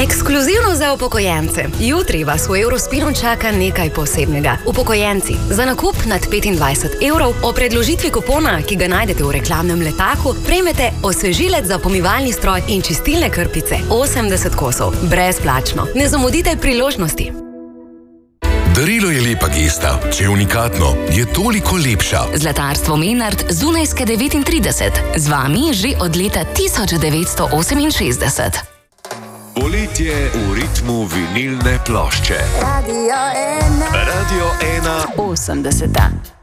Ekskluzivno za upokojence. Jutri vas v Eurospinu čaka nekaj posebnega. Upokojenci, za nakup nad 25 evrov o predložitvi kupona, ki ga najdete v reklamnem letaku, prejmete osvežilec za pomivalni stroj in čistilne krpice 80 kosov. Brezplačno. Ne zamudite priložnosti. Darilo je lepa gesta. Če je unikatno, je toliko lepša. Zlatarstvo Menard Zunajske 39. Z vami že od leta 1968. Poletje v ritmu vinilne plošče. Radio 1. 80.